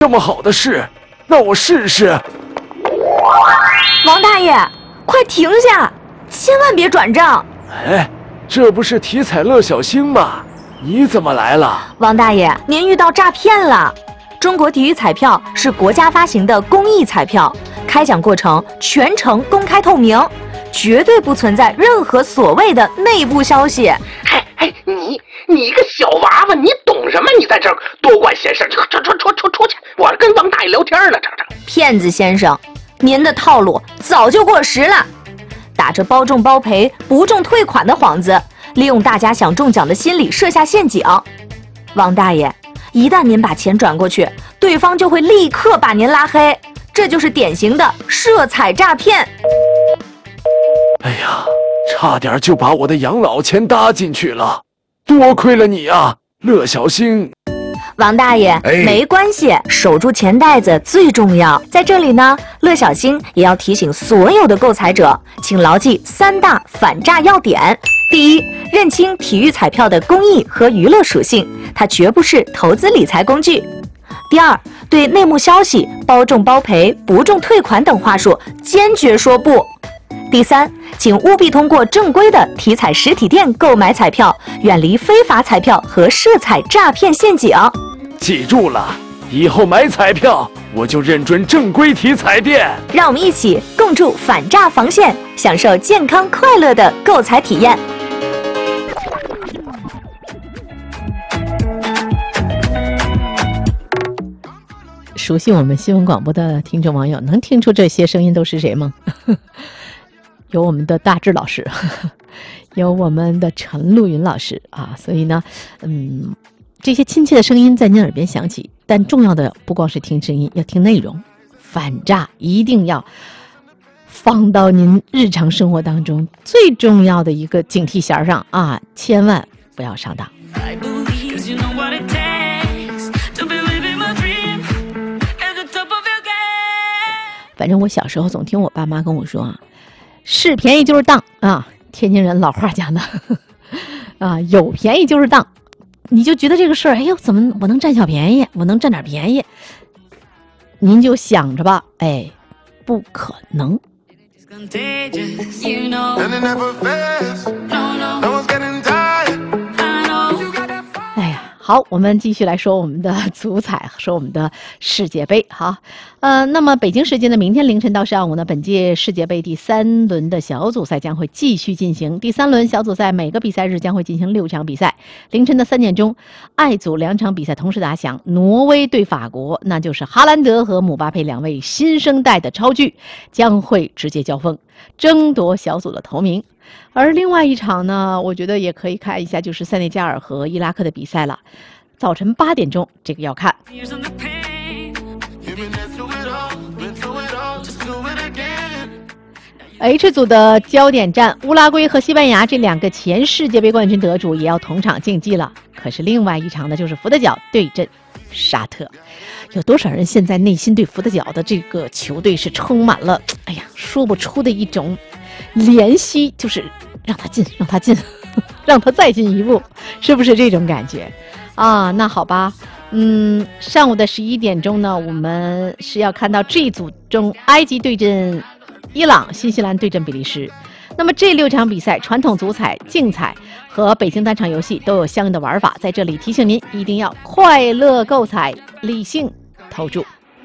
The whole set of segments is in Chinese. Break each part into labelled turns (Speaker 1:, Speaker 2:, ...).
Speaker 1: 这么好的事，那我试试。
Speaker 2: 王大爷，快停下，千万别转账。
Speaker 1: 哎，这不是体彩乐小星吗？你怎么来了？
Speaker 2: 王大爷，您遇到诈骗了。中国体育彩票是国家发行的公益彩票，开奖过程全程公开透明，绝对不存在任何所谓的内部消息。
Speaker 3: 哎，你个小娃娃，你懂什么？你在这儿多管闲事，出去！我跟王大爷聊天呢，这。
Speaker 2: 骗子先生，您的套路早就过时了，打着包中包赔、不中退款的幌子，利用大家想中奖的心理设下陷阱。王大爷，一旦您把钱转过去，对方就会立刻把您拉黑，这就是典型的涉彩诈骗。
Speaker 1: 哎呀，差点就把我的养老钱搭进去了，多亏了你啊，乐小星。
Speaker 2: 王大爷，没关系，守住钱袋子最重要。在这里呢，乐小星也要提醒所有的购彩者，请牢记3大反诈要点。第一，认清体育彩票的公益和娱乐属性，它绝不是投资理财工具。第二，对内幕消息、包中包赔、不中退款等话术坚决说不。第三，请务必通过正规的体彩实体店购买彩票，远离非法彩票和涉彩诈骗陷阱。
Speaker 1: 记住了，以后买彩票我就认准正规体彩店。
Speaker 2: 让我们一起共筑反诈防线，享受健康快乐的购彩体验。
Speaker 4: 熟悉我们新闻广播的听众网友能听出这些声音都是谁吗？有我们的大志老师，有我们的陈露云老师啊，所以呢，这些亲切的声音在您耳边响起，但重要的不光是听声音，要听内容。反诈一定要放到您日常生活当中最重要的一个警惕线上啊，千万不要上当。反正我小时候总听我爸妈跟我说啊，是便宜就是当啊，天津人老话讲的啊，有便宜就是当。你就觉得这个事儿，哎呦，怎么我能占小便宜，我能占点便宜？您就想着吧，哎，不可能。哎呀，好，我们继续来说我们的足彩，说我们的世界杯。好，那么北京时间的明天凌晨到上午呢，本届世界杯第3轮的小组赛将会继续进行。第3轮小组赛每个比赛日将会进行6场比赛。凌晨的3点钟，I组2场比赛同时打响，挪威对法国，那就是哈兰德和姆巴佩2位新生代的超巨将会直接交锋，争夺小组的头名。而另外一场呢，我觉得也可以看一下，就是塞内加尔和伊拉克的比赛了。早晨8点钟，这个要看。H 组的焦点战，乌拉圭和西班牙这2个前世界杯冠军得主也要同场竞技了。可是另外一场呢，就是伏特角对阵沙特。有多少人现在内心对伏特角的这个球队是充满了说不出的一种怜惜，就是让他进让他进让他再进一步，是不是这种感觉啊？那好吧，上午的11点钟呢，我们是要看到 G 组中埃及对阵伊朗，新西兰对阵比利时。那么这6场比赛，传统足彩、竞彩和北京单场游戏都有相应的玩法，在这里提醒您一定要快乐购彩，理性投注。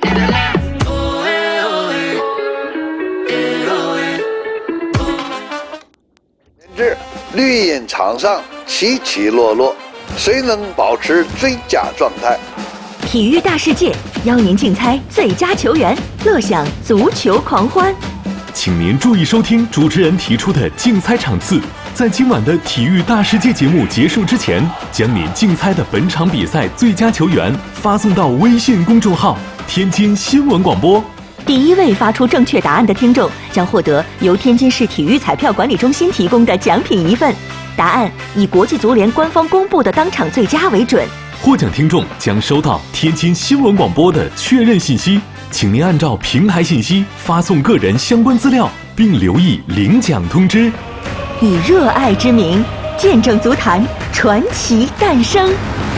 Speaker 5: 绿茵场上起起落落，谁能保持最佳状态？
Speaker 6: 体育大世界邀您竞猜最佳球员，乐享足球狂欢。
Speaker 7: 请您注意收听主持人提出的竞猜场次，在今晚的体育大世界节目结束之前，将你竞猜的本场比赛最佳球员发送到微信公众号天津新闻广播。
Speaker 6: 第1位发出正确答案的听众将获得由天津市体育彩票管理中心提供的奖品1份，答案以国际足联官方公布的当场最佳为准。
Speaker 7: 获奖听众将收到天津新闻广播的确认信息，请您按照平台信息发送个人相关资料，并留意领奖通知。
Speaker 6: 以热爱之名见证足坛传奇诞生。